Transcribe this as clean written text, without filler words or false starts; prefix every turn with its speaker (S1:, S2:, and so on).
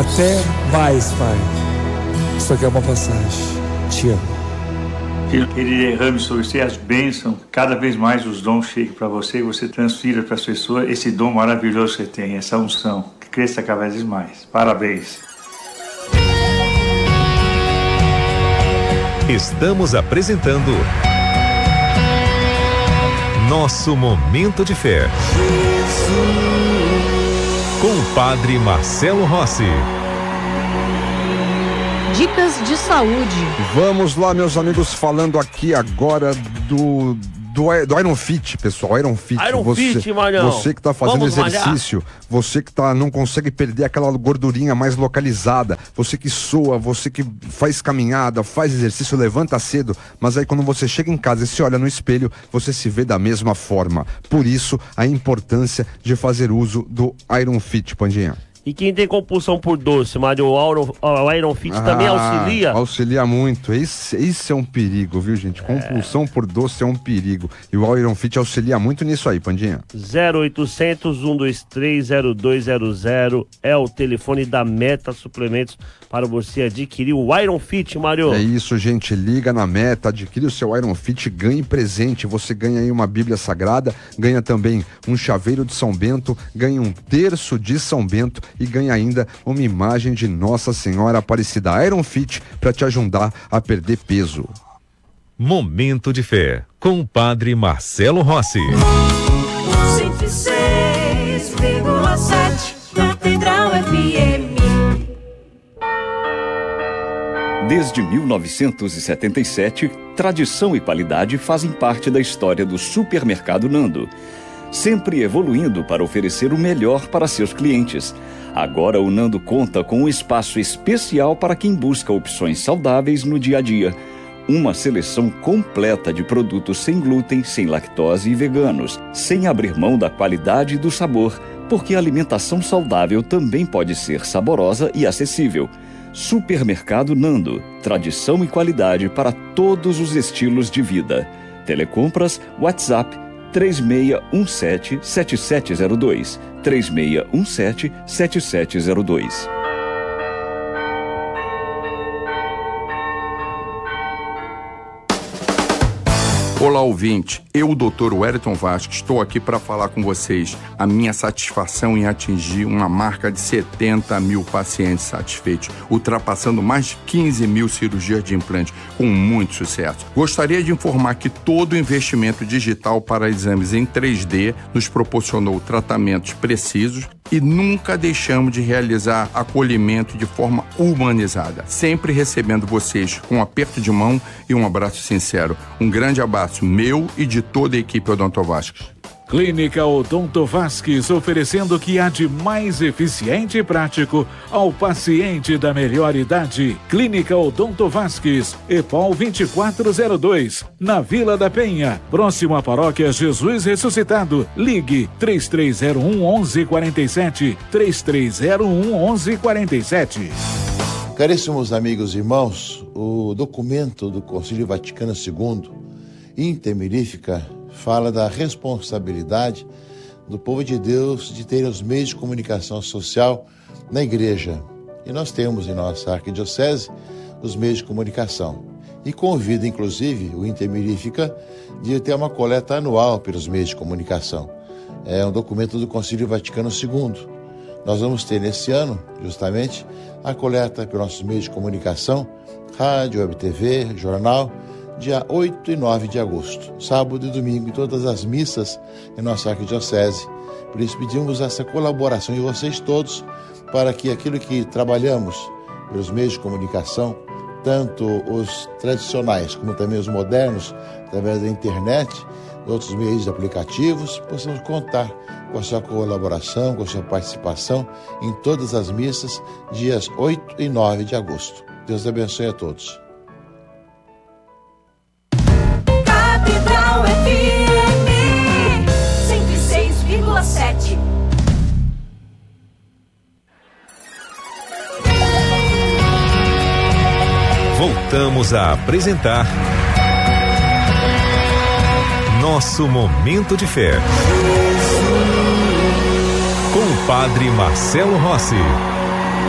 S1: Até mais, Pai. Isso aqui é uma passagem. Te amo.
S2: Que Ele derrame sobre você as bênçãos, cada vez mais os dons cheguem para você e você transfira para as pessoas esse dom maravilhoso que você tem, essa unção, que cresça cada vez mais. Parabéns.
S3: Estamos apresentando Nosso Momento de Fé. Com o Padre Marcelo Rossi.
S4: Dicas de saúde.
S5: Vamos lá, meus amigos, falando aqui agora do Iron Fit, pessoal. Iron Fit.
S6: Fit, Marião.
S5: Você que tá fazendo exercício, você que não consegue perder aquela gordurinha mais localizada, você que soa, você que faz caminhada, faz exercício, levanta cedo, mas aí quando você chega em casa e se olha no espelho, você se vê da mesma forma. Por isso, a importância de fazer uso do Iron Fit, Pandinha.
S6: E quem tem compulsão por doce, Mário, o Iron Fit também auxilia?
S5: Auxilia muito. Isso é um perigo, viu, gente? Compulsão por doce é um perigo. E o Iron Fit auxilia muito nisso aí, Pandinha.
S6: 0800 123 0200 é o telefone da Meta Suplementos para você adquirir o Iron Fit, Mário.
S5: É isso, gente. Liga na Meta, adquire o seu Iron Fit, ganhe presente. Você ganha aí uma Bíblia Sagrada, ganha também um chaveiro de São Bento, ganha um terço de São Bento e ganha ainda uma imagem de Nossa Senhora Aparecida. Iron Fit para te ajudar a perder peso.
S3: Momento de Fé com o Padre Marcelo Rossi.
S7: 106,7 Catedral FM.
S8: Desde 1977, tradição e qualidade fazem parte da história do Supermercado Nando, sempre evoluindo para oferecer o melhor para seus clientes. Agora o Nando conta com um espaço especial para quem busca opções saudáveis no dia a dia. Uma seleção completa de produtos sem glúten, sem lactose e veganos, sem abrir mão da qualidade e do sabor, porque a alimentação saudável também pode ser saborosa e acessível. Supermercado Nando, tradição e qualidade para todos os estilos de vida. Telecompras, WhatsApp 3617-7702, 3617-7702.
S9: Olá, ouvinte. Eu, o Dr. Wellington Vasco, estou aqui para falar com vocês a minha satisfação em atingir uma marca de 70 mil pacientes satisfeitos, ultrapassando mais de 15 mil cirurgias de implante, com muito sucesso. Gostaria de informar que todo o investimento digital para exames em 3D nos proporcionou tratamentos precisos e nunca deixamos de realizar acolhimento de forma humanizada, sempre recebendo vocês com um aperto de mão e um abraço sincero. Um grande abraço meu e de toda a equipe Odonto Vasques.
S10: Clínica Odonto Vasques, oferecendo o que há de mais eficiente e prático ao paciente da melhor idade. Clínica Odonto Vasques, EPOL 2402, na Vila da Penha, próximo à Paróquia Jesus Ressuscitado. Ligue 3301-1147, 3301-1147.
S11: Caríssimos amigos e irmãos, o documento do Concílio Vaticano II, Inter Mirifica, fala da responsabilidade do povo de Deus de ter os meios de comunicação social na igreja. E nós temos em nossa arquidiocese os meios de comunicação. E convida, inclusive, o Inter Mirifica de ter uma coleta anual pelos meios de comunicação. É um documento do Concílio Vaticano II. Nós vamos ter nesse ano, justamente, a coleta pelos nossos meios de comunicação, rádio, web TV, jornal, dia 8 e 9 de agosto, sábado e domingo, em todas as missas em nossa arquidiocese. Por isso pedimos essa colaboração de vocês todos para que aquilo que trabalhamos pelos meios de comunicação, tanto os tradicionais como também os modernos, através da internet, de outros meios de aplicativos, possamos contar com a sua colaboração, com a sua participação em todas as missas, dias 8 e 9 de agosto. Deus abençoe a todos.
S7: Catedral FM 106,7.
S3: Voltamos a apresentar Nosso Momento de Fé com o Padre Marcelo Rossi.